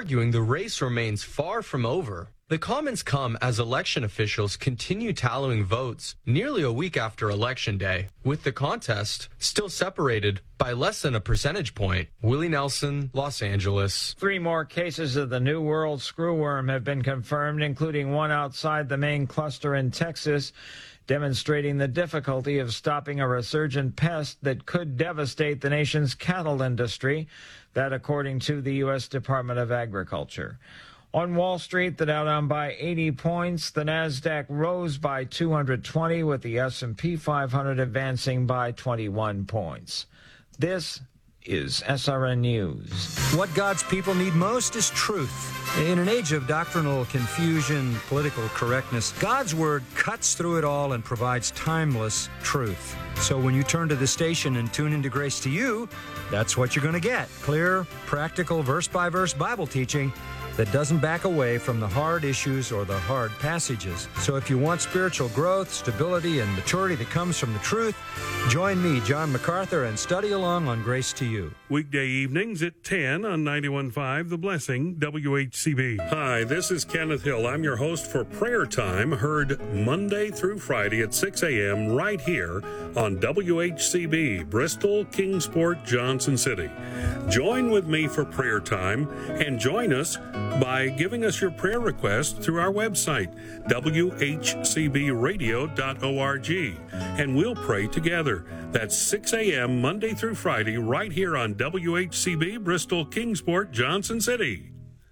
arguing the race remains far from over. The comments come as election officials continue tallying votes nearly a week after Election Day, with the contest still separated by less than a percentage point. Willie Nelson, Los Angeles. 3 more cases of the New World screwworm have been confirmed, including one outside the main cluster in Texas, demonstrating the difficulty of stopping a resurgent pest that could devastate the nation's cattle industry. That according to the U.S. Department of Agriculture. On Wall Street, the Dow down by 80 points. The Nasdaq rose by 220, with the S&P 500 advancing by 21 points. This is SRN News. What God's people need most is truth. In an age of doctrinal confusion, political correctness, God's Word cuts through it all and provides timeless truth. So when you turn to the station and tune into Grace to You, that's what you're going to get. Clear, practical, verse-by-verse Bible teaching that doesn't back away from the hard issues or the hard passages. So if you want spiritual growth, stability, and maturity that comes from the truth, join me, John MacArthur, and study along on Grace to You. Weekday evenings at 10 on 91.5 The Blessing, WHCB. Hi, this is Kenneth Hill. I'm your host for Prayer Time, heard Monday through Friday at 6 a.m. right here on WHCB, Bristol, Kingsport, Johnson City. Join with me for Prayer Time and join us by giving us your prayer request through our website, whcbradio.org, and we'll pray together. That's 6 a.m. Monday through Friday right here on WHCB, Bristol, Kingsport, Johnson City.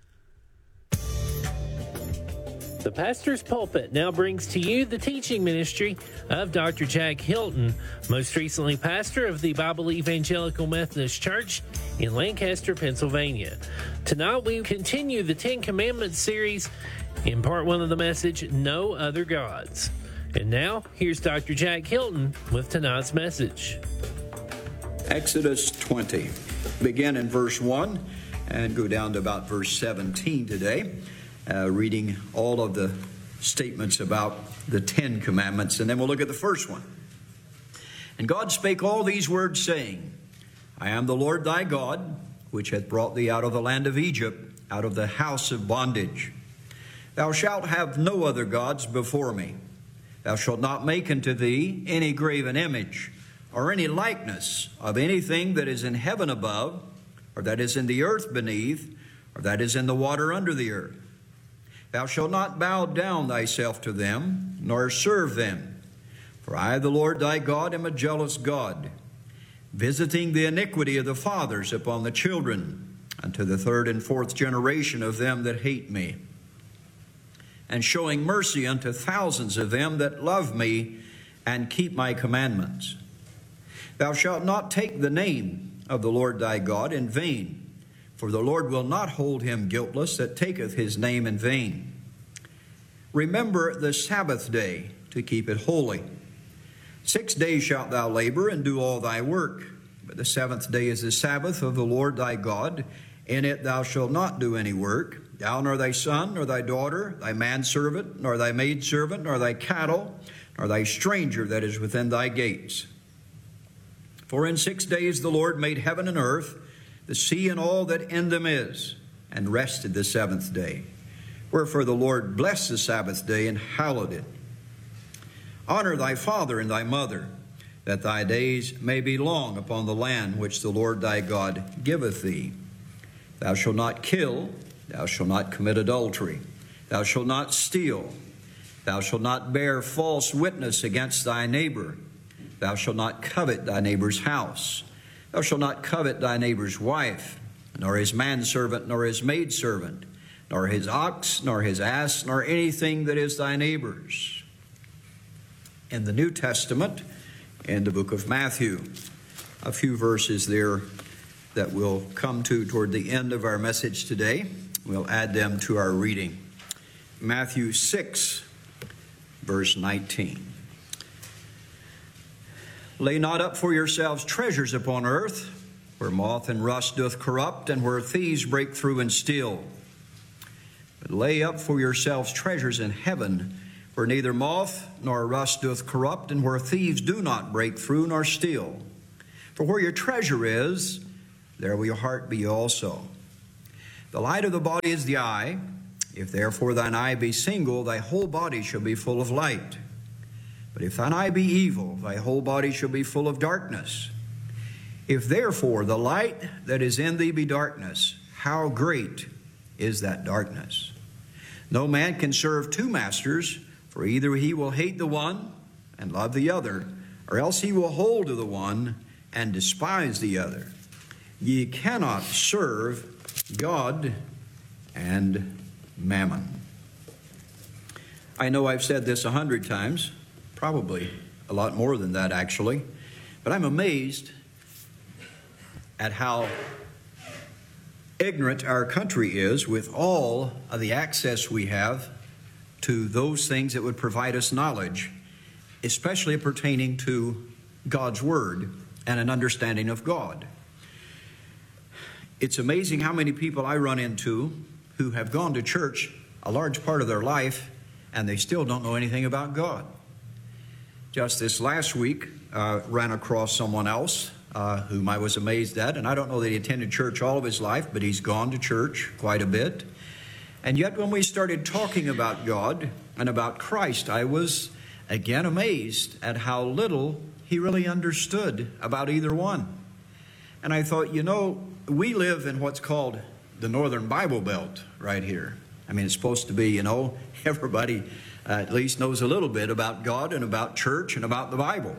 The Pastor's Pulpit now brings to you the teaching ministry of Dr. Jack Hilton, most recently pastor of the Bible Evangelical Methodist Church in Lancaster, Pennsylvania. Tonight we continue the 10 Commandments series in part 1 of the message, No Other Gods. And now, here's Dr. Jack Hilton with tonight's message. Exodus 20. Begin in verse 1 and go down to about verse 17 today. Reading all of the statements about the 10 Commandments, and then we'll look at the first one. And God spake all these words, saying, I am the Lord thy God, which hath brought thee out of the land of Egypt, out of the house of bondage. Thou shalt have no other gods before me. Thou shalt not make unto thee any graven image, or any likeness of anything that is in heaven above, or that is in the earth beneath, or that is in the water under the earth. Thou shalt not bow down thyself to them, nor serve them. For I, the Lord thy God, am a jealous God, visiting the iniquity of the fathers upon the children, unto the 3rd and 4th generation of them that hate me, and showing mercy unto thousands of them that love me and keep my commandments. Thou shalt not take the name of the Lord thy God in vain, for the Lord will not hold him guiltless that taketh his name in vain. Remember the Sabbath day to keep it holy. 6 days shalt thou labor and do all thy work. But the 7th day is the Sabbath of the Lord thy God. In it thou shalt not do any work, thou nor thy son, nor thy daughter, thy manservant, nor thy maidservant, nor thy cattle, nor thy stranger that is within thy gates. For in 6 days the Lord made heaven and earth, the sea and all that in them is, and rested the 7th day. Wherefore the Lord blessed the Sabbath day and hallowed it. Honor thy father and thy mother, that thy days may be long upon the land which the Lord thy God giveth thee. Thou shalt not kill, thou shalt not commit adultery, thou shalt not steal, thou shalt not bear false witness against thy neighbor, thou shalt not covet thy neighbor's house. Thou shalt not covet thy neighbor's wife, nor his manservant, nor his maidservant, nor his ox, nor his ass, nor anything that is thy neighbor's. In the New Testament, in the book of Matthew, a few verses there that we'll come to toward the end of our message today. We'll add them to our reading. Matthew 6, verse 19. Lay not up for yourselves treasures upon earth, where moth and rust doth corrupt, and where thieves break through and steal. But lay up for yourselves treasures in heaven, where neither moth nor rust doth corrupt, and where thieves do not break through nor steal. For where your treasure is, there will your heart be also. The light of the body is the eye. If therefore thine eye be single, thy whole body shall be full of light. But if thine eye be evil, thy whole body shall be full of darkness. If therefore the light that is in thee be darkness, how great is that darkness? No man can serve two masters, for either he will hate the one and love the other, or else he will hold to the one and despise the other. Ye cannot serve God and mammon. I know I've said this 100 times, probably a lot more than that actually, but I'm amazed at how ignorant our country is with all of the access we have to those things that would provide us knowledge, especially pertaining to God's Word and an understanding of God. It's amazing how many people I run into who have gone to church a large part of their life and they still don't know anything about God. Just this last week, ran across someone else whom I was amazed at, and I don't know that he attended church all of his life, but he's gone to church quite a bit. And yet when we started talking about God and about Christ, I was again amazed at how little he really understood about either one. And I thought, you know, we live in what's called the Northern Bible Belt right here. I mean, it's supposed to be, you know, everybody at least knows a little bit about God and about church and about the Bible.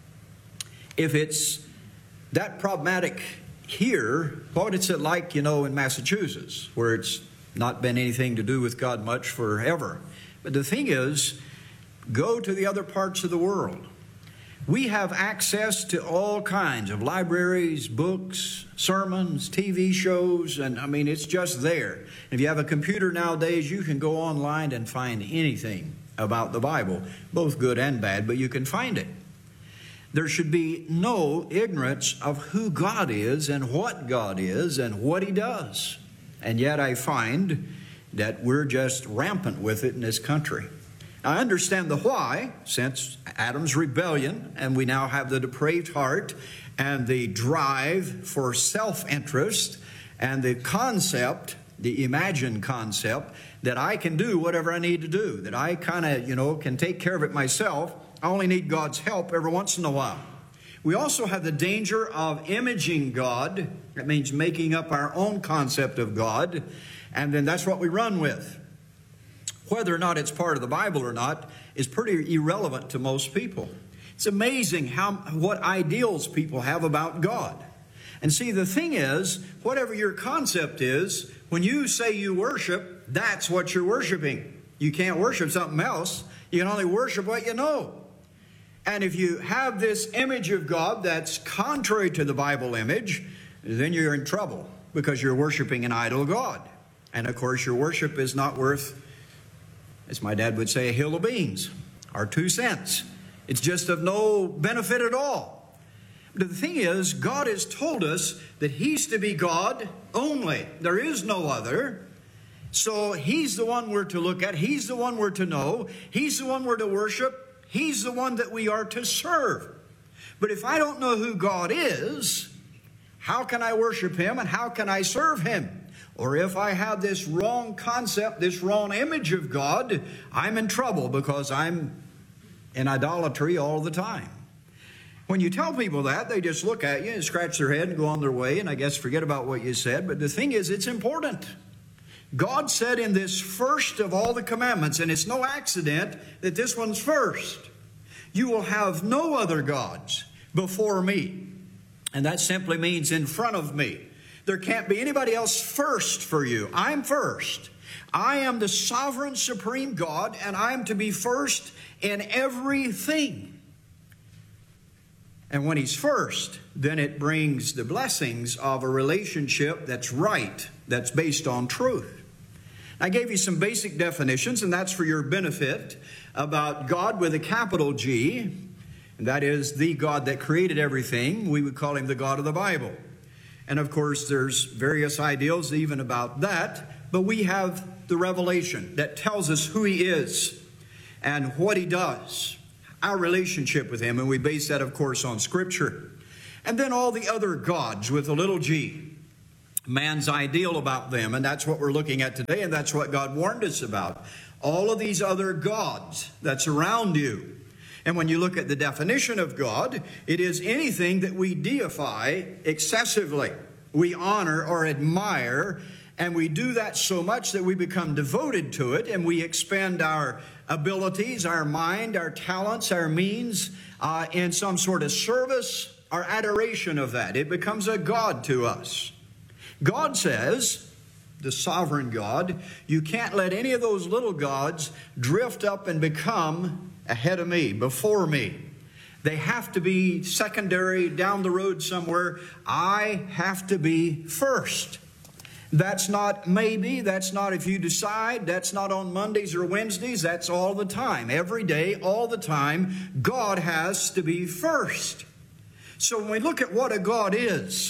If it's that problematic here, what is it like, you know, in Massachusetts, where it's not been anything to do with God much forever? But the thing is, go to the other parts of the world. We have access to all kinds of libraries, books, sermons, TV shows, and I mean, it's just there. If you have a computer nowadays, you can go online and find anything about the Bible, both good and bad, but you can find it. There should be no ignorance of who God is and what God is and what He does. And yet I find that we're just rampant with it in this country. I understand the why, since Adam's rebellion, and we now have the depraved heart and the drive for self-interest and the concept, the imagined concept, that I can do whatever I need to do, that I kind of, you know, can take care of it myself. I only need God's help every once in a while. We also have the danger of imaging God. That means making up our own concept of God, and then that's what we run with. Whether or not it's part of the Bible or not is pretty irrelevant to most people. It's amazing what ideals people have about God. And see, the thing is, whatever your concept is, when you say you worship, that's what you're worshiping. You can't worship something else. You can only worship what you know. And if you have this image of God that's contrary to the Bible image, then you're in trouble because you're worshiping an idol God. And of course, your worship is not worth, as my dad would say, a hill of beans or 2 cents. It's just of no benefit at all. But the thing is, God has told us that He's to be God only. There is no other. So He's the one we're to look at. He's the one we're to know. He's the one we're to worship. He's the one that we are to serve. But if I don't know who God is, how can I worship Him and how can I serve Him? Or if I have this wrong concept, this wrong image of God, I'm in trouble because I'm in idolatry all the time. When you tell people that, they just look at you and scratch their head and go on their way and I guess forget about what you said. But the thing is, it's important. God said in this first of all the commandments, and it's no accident that this one's first, you will have no other gods before me. And that simply means in front of me. There can't be anybody else first for you. I'm first. I am the sovereign, supreme God, and I'm to be first in everything. And when He's first, then it brings the blessings of a relationship that's right, that's based on truth. I gave you some basic definitions, and that's for your benefit, about God with a capital G, and that is the God that created everything. We would call Him the God of the Bible. And of course, there's various ideals even about that, but we have the revelation that tells us who He is and what He does, our relationship with Him, and we base that, of course, on Scripture. And then all the other gods with a little g. man's ideal about them. And that's what we're looking at today, and that's what God warned us about. All of these other gods that's around you. And when you look at the definition of God, it is anything that we deify excessively. We honor or admire, and we do that so much that we become devoted to it, and we expend our abilities, our mind, our talents, our means in some sort of service or adoration of that. It becomes a god to us. God says, the sovereign God, you can't let any of those little gods drift up and become ahead of me, before me. They have to be secondary, down the road somewhere. I have to be first. That's not maybe, that's not if you decide, that's not on Mondays or Wednesdays, that's all the time. Every day, all the time, God has to be first. So when we look at what a God is,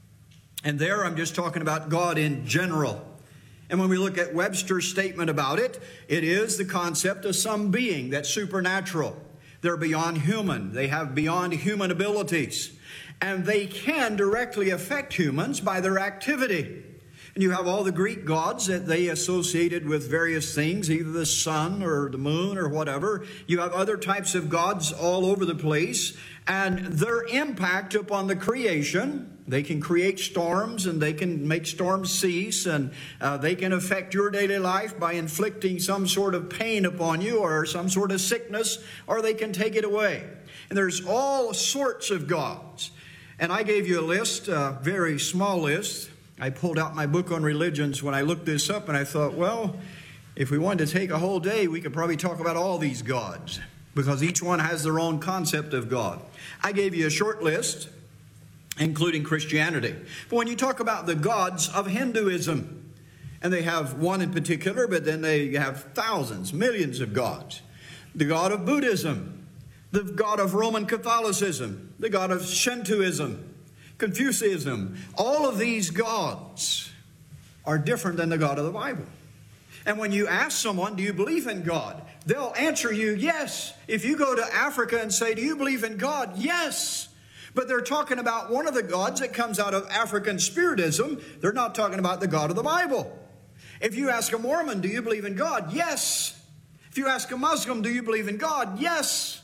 and there I'm just talking about God in general. And when we look at Webster's statement about it, it is the concept of some being that's supernatural. They're beyond human. They have beyond human abilities. And they can directly affect humans by their activity. And you have all the Greek gods that they associated with various things, either the sun or the moon or whatever. You have other types of gods all over the place. And their impact upon the creation, they can create storms and they can make storms cease, and they can affect your daily life by inflicting some sort of pain upon you or some sort of sickness, or they can take it away. And there's all sorts of gods. And I gave you a list, a very small list. I pulled out my book on religions when I looked this up, and I thought, well, if we wanted to take a whole day, we could probably talk about all these gods, because each one has their own concept of God. I gave you a short list, including Christianity. But when you talk about the gods of Hinduism, and they have one in particular, but then they have thousands, millions of gods. The god of Buddhism, the god of Roman Catholicism, the god of Shintoism, Confucianism. All of these gods are different than the God of the Bible. And when you ask someone, do you believe in God? They'll answer you, yes. If you go to Africa and say, do you believe in God? Yes. But they're talking about one of the gods that comes out of African Spiritism. They're not talking about the God of the Bible. If you ask a Mormon, do you believe in God? Yes. If you ask a Muslim, do you believe in God? Yes.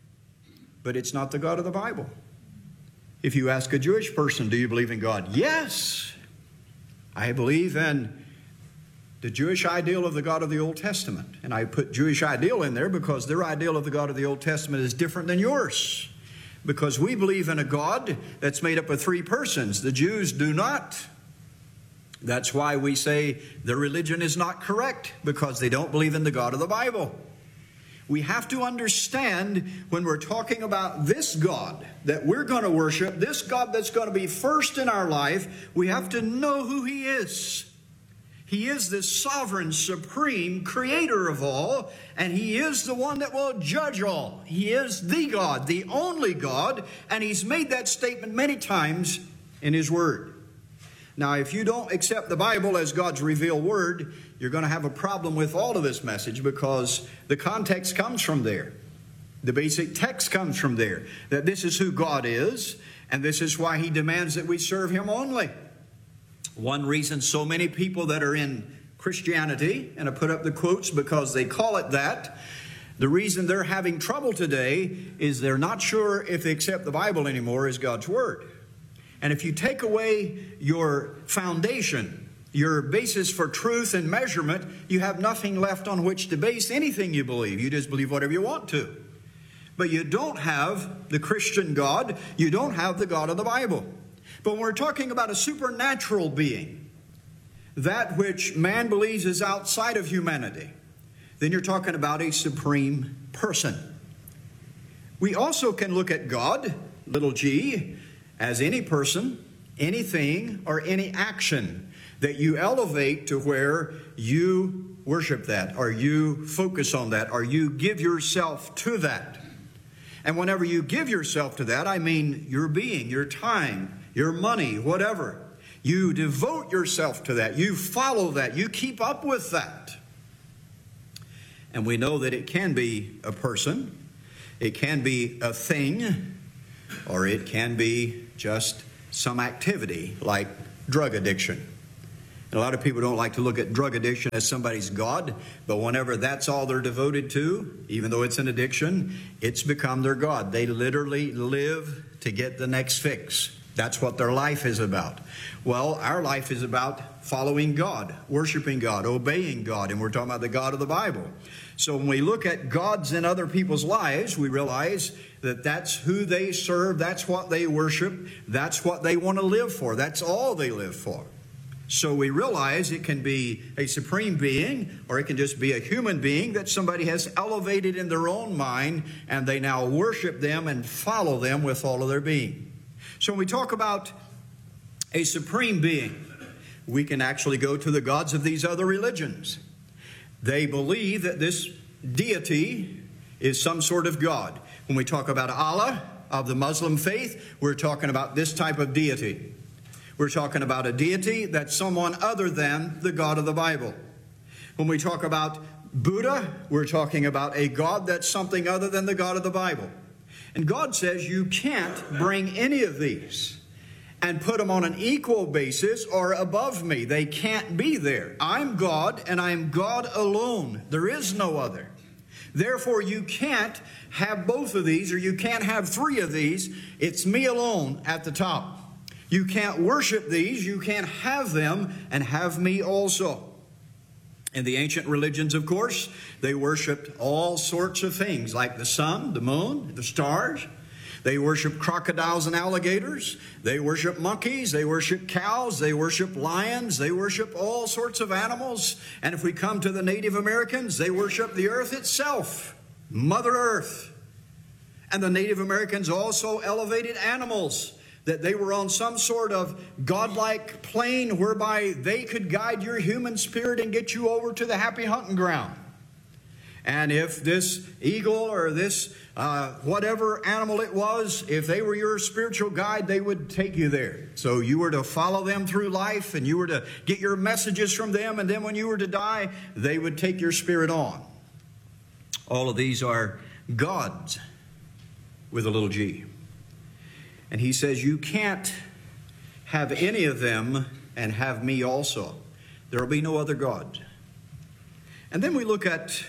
But it's not the God of the Bible. If you ask a Jewish person, do you believe in God? Yes. I believe in the Jewish ideal of the God of the Old Testament. And I put Jewish ideal in there because their ideal of the God of the Old Testament is different than yours. Because we believe in a God that's made up of three persons. The Jews do not. That's why we say their religion is not correct, because they don't believe in the God of the Bible. We have to understand when we're talking about this God that we're going to worship, this God that's going to be first in our life, we have to know who He is. He is the sovereign, supreme creator of all, and He is the one that will judge all. He is the God, the only God, and He's made that statement many times in His Word. Now, if you don't accept the Bible as God's revealed Word, you're going to have a problem with all of this message, because the context comes from there. The basic text comes from there, that this is who God is, and this is why He demands that we serve Him only. One reason so many people that are in Christianity, and I put up the quotes because they call it that, the reason they're having trouble today is they're not sure if they accept the Bible anymore as God's Word. And if you take away your foundation, your basis for truth and measurement, you have nothing left on which to base anything you believe. You just believe whatever you want to. But you don't have the Christian God. You don't have the God of the Bible. But when we're talking about a supernatural being, that which man believes is outside of humanity, then you're talking about a supreme person. We also can look at God, little g, as any person, anything, or any action that you elevate to where you worship that, or you focus on that, or you give yourself to that. And whenever you give yourself to that, I mean your being, your time, your money, whatever. You devote yourself to that. You follow that. You keep up with that. And we know that it can be a person, it can be a thing, or it can be just some activity like drug addiction. And a lot of people don't like to look at drug addiction as somebody's God, but whenever that's all they're devoted to, even though it's an addiction, it's become their God. They literally live to get the next fix. That's what their life is about. Well, our life is about following God, worshiping God, obeying God, and we're talking about the God of the Bible. So when we look at gods in other people's lives, we realize that that's who they serve, that's what they worship, that's what they want to live for, that's all they live for. So we realize it can be a supreme being, or it can just be a human being that somebody has elevated in their own mind, and they now worship them and follow them with all of their being. So when we talk about a supreme being, we can actually go to the gods of these other religions. They believe that this deity is some sort of God. When we talk about Allah of the Muslim faith, we're talking about this type of deity. We're talking about a deity that's someone other than the God of the Bible. When we talk about Buddha, we're talking about a God that's something other than the God of the Bible. And God says you can't bring any of these and put them on an equal basis or above me. They can't be there. I'm God, and I'm God alone. There is no other. Therefore, you can't have both of these, or you can't have three of these. It's me alone at the top. You can't worship these. You can't have them and have me also. In the ancient religions, of course, they worshipped all sorts of things like the sun, the moon, the stars. They worship crocodiles and alligators. They worship monkeys. They worship cows. They worship lions. They worship all sorts of animals. And if we come to the Native Americans, they worship the earth itself, Mother Earth. And the Native Americans also elevated animals, that they were on some sort of godlike plane whereby they could guide your human spirit and get you over to the happy hunting ground. And if this eagle or this whatever animal it was, if they were your spiritual guide, they would take you there. So you were to follow them through life, and you were to get your messages from them, and then when you were to die, they would take your spirit on. All of these are gods with a little g. And he says you can't have any of them and have me also. There will be no other God. And then we look at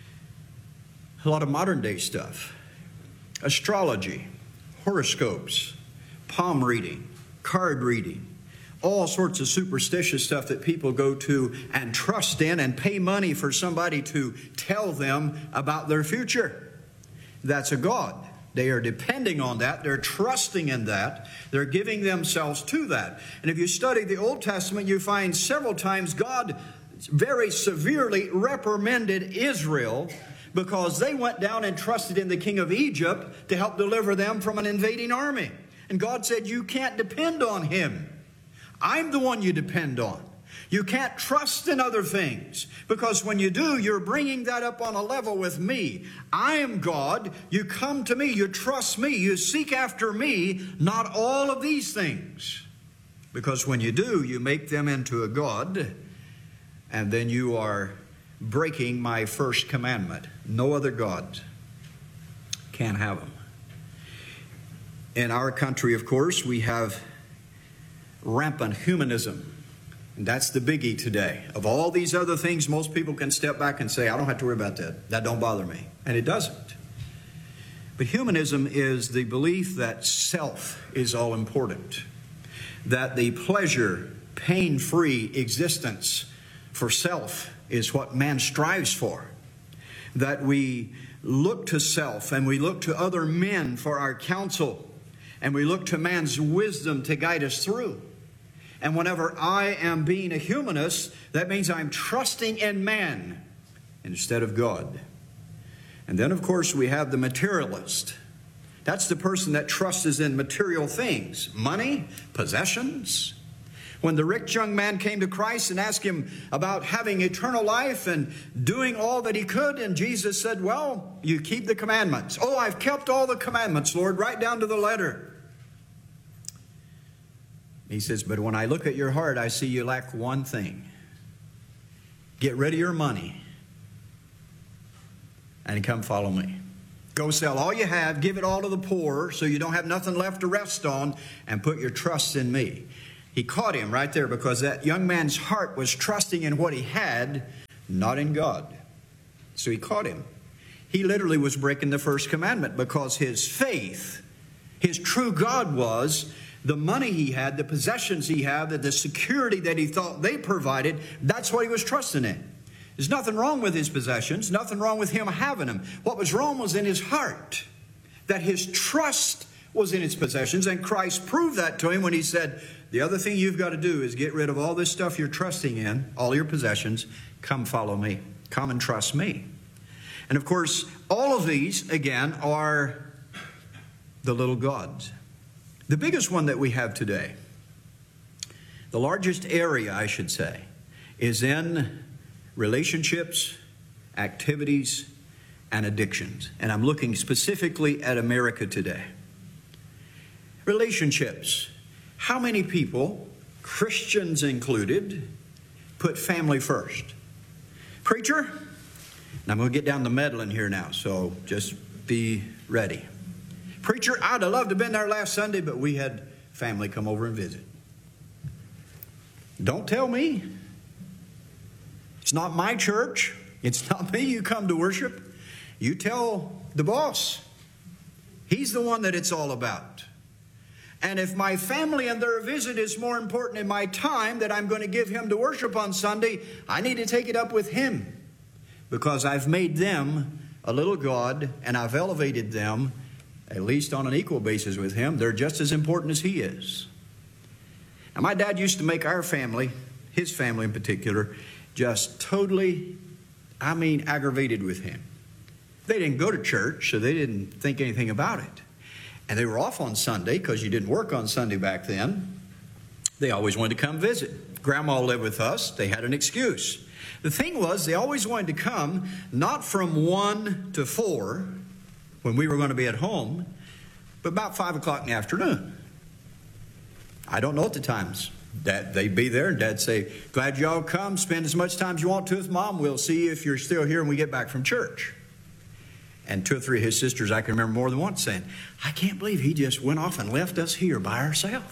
a lot of modern day stuff. Astrology, horoscopes, palm reading, card reading, all sorts of superstitious stuff that people go to and trust in and pay money for somebody to tell them about their future. That's a god. They are depending on that. They're trusting in that. They're giving themselves to that. And if you study the Old Testament, you find several times God very severely reprimanded Israel because they went down and trusted in the king of Egypt to help deliver them from an invading army. And God said, you can't depend on him. I'm the one you depend on. You can't trust in other things, because when you do, you're bringing that up on a level with me. I am God. You come to me. You trust me. You seek after me, not all of these things. Because when you do, you make them into a god, and then you are breaking my first commandment. No other gods. Can't have them. In our country, of course, we have rampant humanism. And that's the biggie today. Of all these other things, most people can step back and say, I don't have to worry about that. That don't bother me. And it doesn't. But humanism is the belief that self is all important. That the pleasure, pain-free existence for self is what man strives for. That we look to self and we look to other men for our counsel. And we look to man's wisdom to guide us through. And whenever I am being a humanist, that means I'm trusting in man instead of God. And then, of course, we have the materialist. That's the person that trusts in material things, money, possessions. When the rich young man came to Christ and asked him about having eternal life and doing all that he could, and Jesus said, well, you keep the commandments. Oh, I've kept all the commandments, Lord, right down to the letter. He says, but when I look at your heart, I see you lack one thing. Get rid of your money and come follow me. Go sell all you have, give it all to the poor so you don't have nothing left to rest on, and put your trust in me. He caught him right there because that young man's heart was trusting in what he had, not in God. So he caught him. He literally was breaking the first commandment because his faith, his true God was the money he had, the possessions he had, the security that he thought they provided. That's what he was trusting in. There's nothing wrong with his possessions, nothing wrong with him having them. What was wrong was in his heart, that his trust was in his possessions, and Christ proved that to him when he said, the other thing you've got to do is get rid of all this stuff you're trusting in, all your possessions. Come follow me. Come and trust me. And of course, all of these, again, are the little gods. The biggest one that we have today, the largest area, I should say, is in relationships, activities, and addictions. And I'm looking specifically at America today. Relationships. How many people, Christians included, put family first? Preacher, and I'm going to get down to meddling here now, so just be ready. Preacher, I'd have loved to have been there last Sunday, but we had family come over and visit. Don't tell me. It's not my church. It's not me you come to worship. You tell the boss. He's the one that it's all about. And if my family and their visit is more important in my time that I'm going to give him to worship on Sunday, I need to take it up with him because I've made them a little God and I've elevated them at least on an equal basis with him. They're just as important as he is. Now, my dad used to make our family, his family in particular, just totally, aggravated with him. They didn't go to church, so they didn't think anything about it. And they were off on Sunday because you didn't work on Sunday back then. They always wanted to come visit. Grandma lived with us. They had an excuse. The thing was, they always wanted to come not from 1 to 4 when we were going to be at home, but about 5 o'clock in the afternoon. I don't know at the times. Dad, they'd be there, and Dad'd say, glad y'all come. Spend as much time as you want to with Mom. We'll see if you're still here when we get back from church. And 2 or 3 of his sisters, I can remember more than once saying, I can't believe he just went off and left us here by ourselves.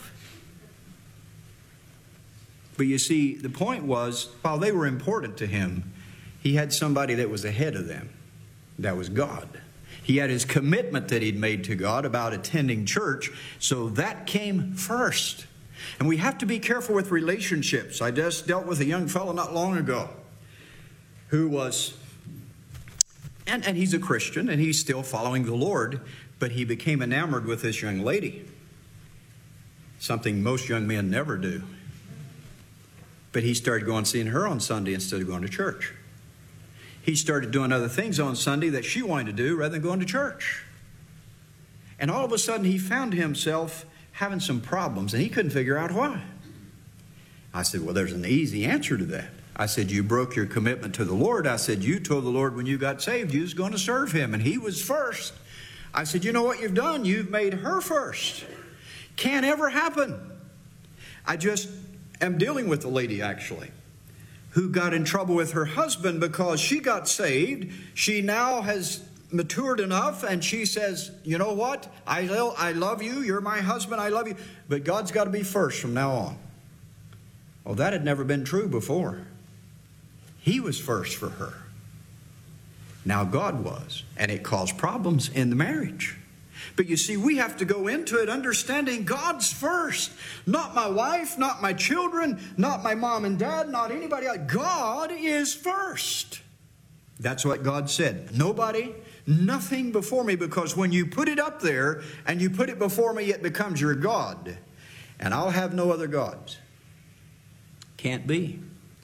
But you see, the point was, while they were important to him, he had somebody that was ahead of them. That was God. He had his commitment that he'd made to God about attending church, so that came first. And we have to be careful with relationships. I just dealt with a young fellow not long ago who was, and he's a Christian, and he's still following the Lord, but he became enamored with this young lady. Something most young men never do. But he started going seeing her on Sunday instead of going to church. He started doing other things on Sunday that she wanted to do rather than going to church. And all of a sudden he found himself having some problems, and he couldn't figure out why. I said, well, there's an easy answer to that. I said, you broke your commitment to the Lord. I said, you told the Lord when you got saved you was going to serve him, and he was first. I said, you know what you've done? You've made her first. Can't ever happen. I just am dealing with a lady, actually, who got in trouble with her husband because she got saved. She now has matured enough, and she says, you know what? I love you. You're my husband. I love you. But God's got to be first from now on. Well, that had never been true before. He was first for her. Now God was. And it caused problems in the marriage. But you see, we have to go into it understanding God's first. Not my wife, not my children, not my mom and dad, not anybody else. God is first. That's what God said. Nobody, nothing before me, because when you put it up there and you put it before me, it becomes your God. And I'll have no other gods. Can't be.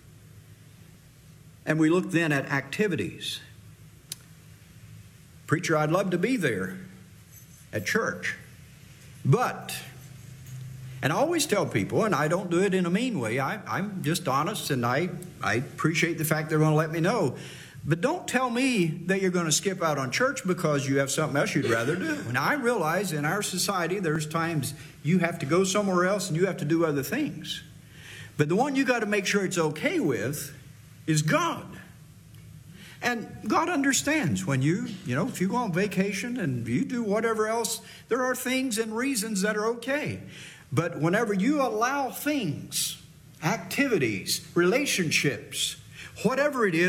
And we look then at activities. Preacher, I'd love to be there at church. But, and I always tell people, and I don't do it in a mean way, I'm just honest, and I appreciate the fact they're going to let me know. But don't tell me that you're going to skip out on church because you have something else you'd rather do. And I realize in our society there's times you have to go somewhere else and you have to do other things. But the one you got to make sure it's okay with is God. And God understands when if you go on vacation and you do whatever else, there are things and reasons that are okay. But whenever you allow things, activities, relationships, whatever it is,